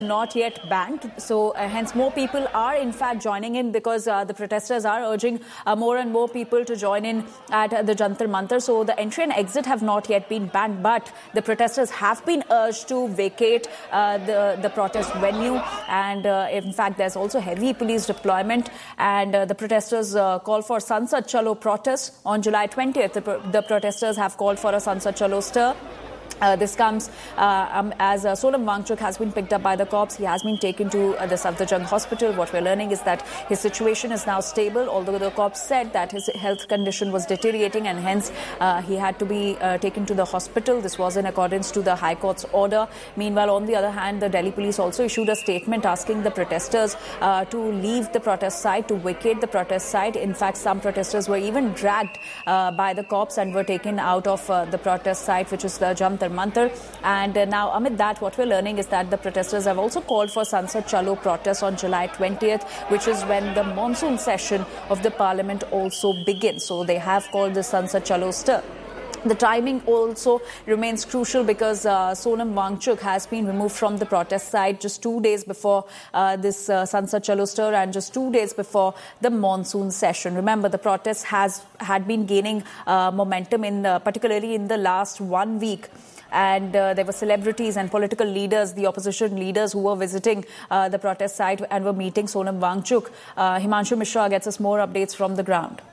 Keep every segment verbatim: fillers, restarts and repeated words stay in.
Not yet banned, so uh, hence more people are in fact joining in because uh, the protesters are urging uh, more and more people to join in at uh, the Jantar Mantar. So the entry and exit have not yet been banned, but the protesters have been urged to vacate uh, the the protest venue, and uh, in fact there's also heavy police deployment, and uh, the protesters uh, call for Sansad Chalo protest on July twentieth. The, pro the protesters have called for a Sansad Chalo stir. Uh, this comes uh, um, as uh, Sonam Wangchuk has been picked up by the cops. He has been taken to uh, the Safdarjung hospital. What we're learning is that his situation is now stable, although the cops said that his health condition was deteriorating and hence uh, he had to be uh, taken to the hospital. This was in accordance to the High Court's order. Meanwhile, on the other hand, the Delhi police also issued a statement asking the protesters uh, to leave the protest site, to vacate the protest site. In fact, some protesters were even dragged uh, by the cops and were taken out of uh, the protest site, which is the Jantar Mantar. And uh, now, amid that, what we're learning is that the protesters have also called for Sansad Chalo protest on July twentieth, which is when the monsoon session of the parliament also begins. So they have called the Sansad Chalo stir. The timing also remains crucial because uh, Sonam Wangchuk has been removed from the protest site just two days before uh, this uh, Sansad Chalo stir and just two days before the monsoon session. Remember, the protest has had been gaining uh, momentum, in uh, particularly in the last one week. And uh, there were celebrities and political leaders, the opposition leaders, who were visiting uh, the protest site and were meeting Sonam Wangchuk. Uh, Himanshu Mishra gets us more updates from the ground.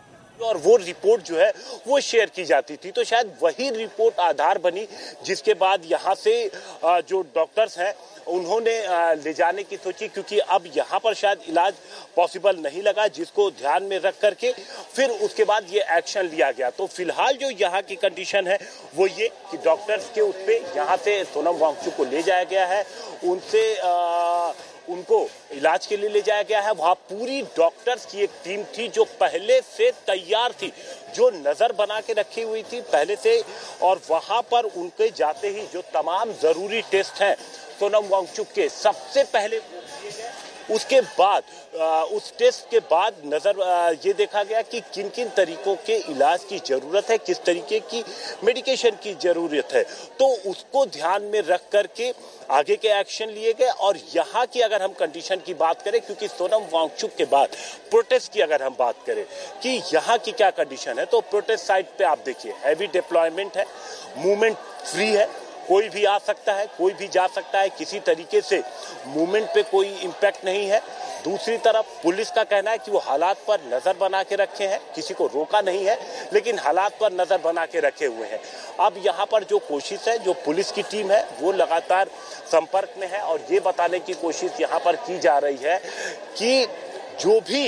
और वो report जो है वो share की जाती थी, तो शायद वही रिपोर्ट आधार बनी, जिसके बाद यहाँ से जो डॉक्टर्स हैं उन्होंने ले जाने की सोची, क्योंकि अब यहाँ पर शायद इलाज पॉसिबल नहीं लगा, जिसको ध्यान में रख करके फिर उसके बाद ये एक्शन लिया गया। तो फिलहाल जो यहाँ की कंडीशन है वो ये कि डॉक्टर्स के उस पे यहाँ से सोनम वांगचुक को ले जाया गया है, उनसे आ, उनको इलाज के लिए ले जाया गया है। वहाँ पूरी डॉक्टर्स की एक टीम थी जो पहले से तैयार थी, जो नजर बना के रखी हुई थी पहले से, और वहाँ पर उनके जाते ही जो तमाम जरूरी टेस्ट हैं सोनम वांगचुक के सबसे पहले किए गए। उसके बाद आ, उस टेस्ट के बाद नजर आ, ये देखा गया कि किन किन तरीकों के इलाज की जरूरत है, किस तरीके की मेडिकेशन की जरूरत है, तो उसको ध्यान में रख करके आगे के एक्शन लिए गए। और यहाँ की अगर हम कंडीशन की बात करें, क्योंकि सोनम वांगचुक के बाद प्रोटेस्ट की अगर हम बात करें कि यहाँ की क्या कंडीशन है, तो प्रोटेस्ट साइट पे आप देखिए हैवी डिप्लॉयमेंट है, मूवमेंट फ्री है, कोई भी आ सकता है, कोई भी जा सकता है, किसी तरीके से मूवमेंट पे कोई इम्पैक्ट नहीं है। दूसरी तरफ पुलिस का कहना है कि वो हालात पर नजर बना के रखे हैं, किसी को रोका नहीं है, लेकिन हालात पर नजर बना के रखे हुए हैं। अब यहाँ पर जो कोशिश है, जो पुलिस की टीम है वो लगातार संपर्क में है और ये बताने की कोशिश यहाँ पर की जा रही है कि जो भी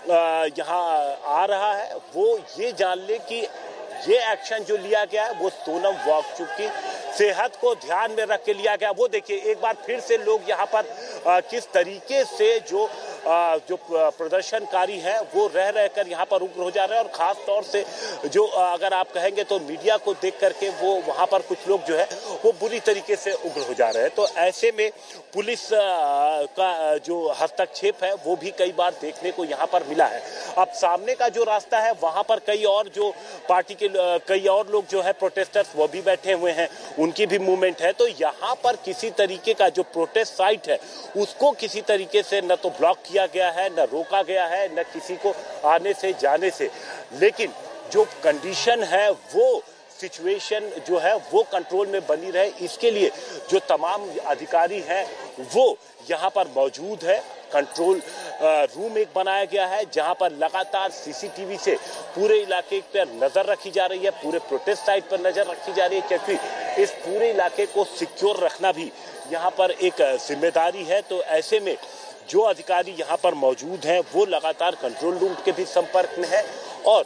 यहाँ आ रहा है वो ये जान ले कि ये एक्शन जो लिया गया है वो सोनम वांगचुक की सेहत को ध्यान में रख के लिया गया। वो देखिए एक बार फिर से लोग यहाँ पर आ, किस तरीके से जो आ, जो प्रदर्शनकारी हैं वो रह रहकर यहाँ पर उग्र हो जा रहे हैं, और खास तौर से जो आ, अगर आप कहेंगे तो मीडिया को देख करके वो वहाँ पर कुछ लोग जो है वो बुरी तरीके से उग्र हो जा रहे हैं। तो ऐसे में पुलिस आ, का जो हस्तक्षेप है वो भी कई बार देखने को यहाँ पर मिला है। अब सामने का जो रास्ता है वहाँ पर कई और जो पार्टी के कई और लोग जो है प्रोटेस्टर्स वो भी बैठे हुए हैं, उनकी भी मूवमेंट है। तो यहाँ पर किसी तरीके का जो प्रोटेस्ट साइट है उसको किसी तरीके से न तो ब्लॉक किया गया है, न रोका गया है, न किसी को आने से जाने से, लेकिन जो कंडीशन है वो सिचुएशन जो है वो कंट्रोल में बनी रहे, इसके लिए जो तमाम अधिकारी हैं वो यहाँ पर मौजूद है। कंट्रोल रूम एक बनाया गया है जहां पर लगातार सीसीटीवी से पूरे इलाके पर नजर रखी जा रही है, पूरे प्रोटेस्ट साइट पर नजर रखी जा रही है, क्योंकि इस पूरे इलाके को सिक्योर रखना भी यहां पर एक जिम्मेदारी है। तो ऐसे में जो अधिकारी यहां पर मौजूद हैं वो लगातार कंट्रोल रूम के भी संपर्क में है और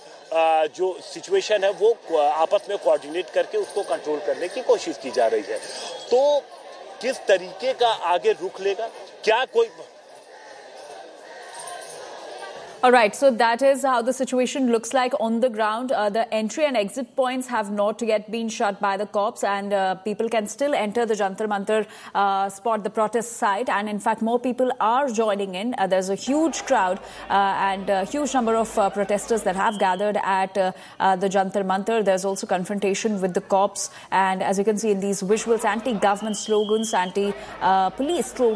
जो सिचुएशन है वो आपस में कोऑर्डिनेट करके उसको कंट्रोल करने की कोशिश की जा रही है। तो किस तरीके का आगे रुख लेगा, क्या कोई All right, so that is how the situation looks like on the ground. Uh, the entry and exit points have not yet been shut by the cops, and uh, people can still enter the Jantar Mantar uh, spot, the protest site. And in fact, more people are joining in. Uh, there's a huge crowd uh, and a huge number of uh, protesters that have gathered at uh, uh, the Jantar Mantar. There's also confrontation with the cops. And as you can see in these visuals, anti-government slogans, anti-police slogans.